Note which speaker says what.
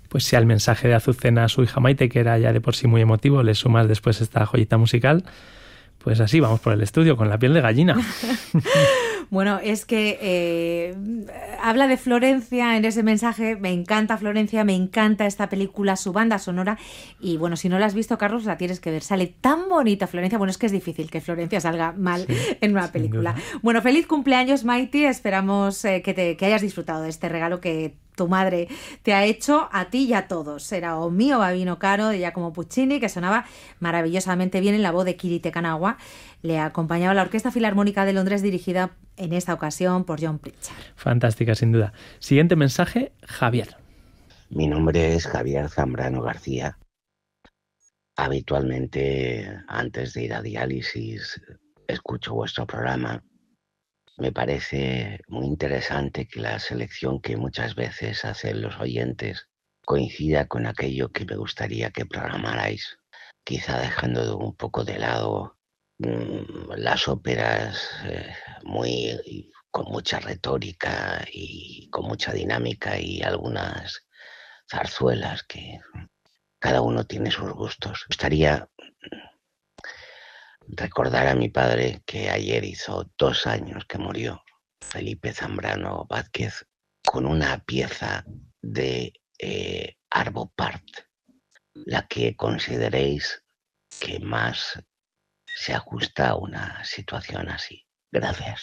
Speaker 1: Pues si al mensaje de Azucena a su hija Maite, que era ya de por sí muy emotivo, le sumas después esta joyita musical, pues así vamos por el estudio, con la piel de gallina.
Speaker 2: Bueno, es que habla de Florencia en ese mensaje. Me encanta Florencia, me encanta esta película, su banda sonora. Y bueno, si no la has visto, Carlos, la tienes que ver. Sale tan bonita Florencia. Bueno, es que es difícil que Florencia salga mal en una película. Bueno, feliz cumpleaños, Maite. Esperamos que hayas disfrutado de este regalo que tu madre te ha hecho a ti y a todos. Era O mio Babino Caro de Giacomo Puccini, que sonaba maravillosamente bien en la voz de Kiri Te Kanawa. Le acompañaba la Orquesta Filarmónica de Londres, dirigida en esta ocasión por John Pritchard.
Speaker 1: Fantástica, sin duda. Siguiente mensaje, Javier.
Speaker 3: Mi nombre es Javier Zambrano García. Habitualmente, antes de ir a diálisis, escucho vuestro programa. Me parece muy interesante que la selección que muchas veces hacen los oyentes coincida con aquello que me gustaría que programarais, quizá dejando un poco de lado las óperas con mucha retórica y con mucha dinámica, y algunas zarzuelas que cada uno tiene sus gustos. Me gustaría recordar a mi padre, que ayer hizo 2 años que murió, Felipe Zambrano Vázquez, con una pieza de Arvo Part, la que consideréis que más se ajusta a una situación así. Gracias.